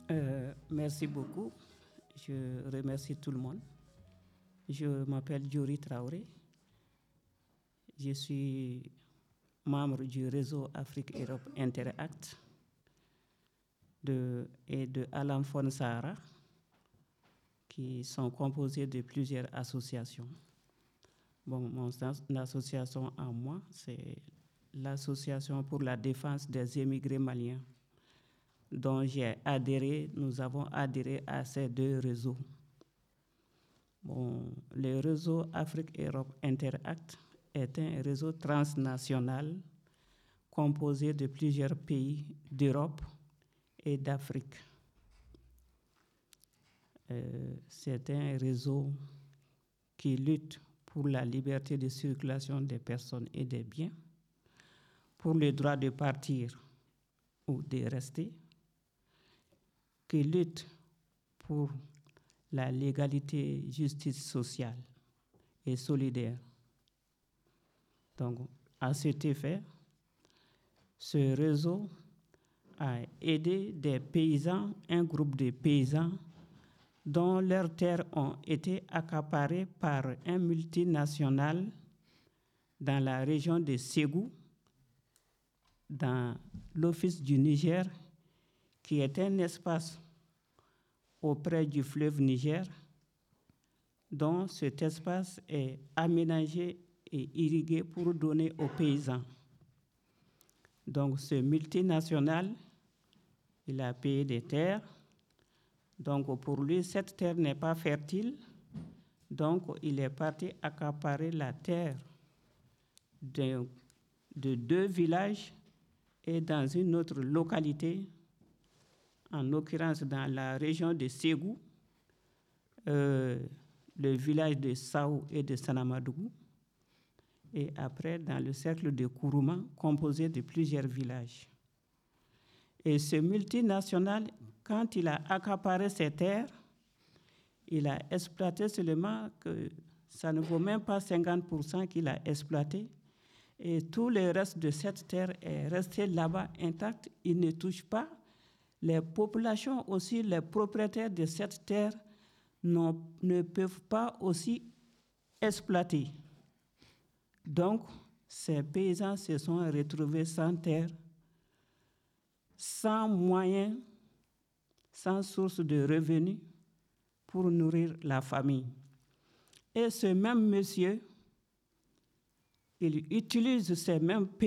Merci beaucoup. Je remercie tout le monde. Je m'appelle Diori Traoré. Je suis membre du réseau Afrique-Europe Interact et de Alam Fon Sahara, qui sont composés de plusieurs associations. Mon association à moi, c'est l'Association pour la défense des émigrés maliens, dont j'ai adhéré. Nous avons adhéré à ces deux réseaux. Le réseau Afrique-Europe Interact est un réseau transnational composé de plusieurs pays d'Europe et d'Afrique. C'est un réseau qui lutte pour la liberté de circulation des personnes et des biens, pour le droit de partir ou de rester, qui lutte pour la légalité, justice sociale et solidaire. Donc, à cet effet, ce réseau a aidé des paysans, un groupe de paysans dont leurs terres ont été accaparées par un multinational dans la région de Ségou, dans l'Office du Niger, qui est un espace auprès du fleuve Niger, dont cet espace est aménagé et irrigué pour donner aux paysans. Donc ce multinational, il a payé des terres. Donc pour lui, cette terre n'est pas fertile. Donc il est parti accaparer la terre de 2 villages et dans une autre localité, en l'occurrence dans la région de Ségou, le village de Saou et de Sanamadougou, et après dans le cercle de Kourouma, composé de plusieurs villages. Et ce multinational, quand il a accaparé ces terres, il a exploité seulement que ça ne vaut même pas 50% qu'il a exploité, et tout le reste de cette terre est resté là-bas intact, il ne touche pas. Les populations aussi, les propriétaires de cette terre ne peuvent pas aussi exploiter. Donc, ces paysans se sont retrouvés sans terre, sans moyens, sans source de revenus pour nourrir la famille. Et ce même monsieur, il utilise ces mêmes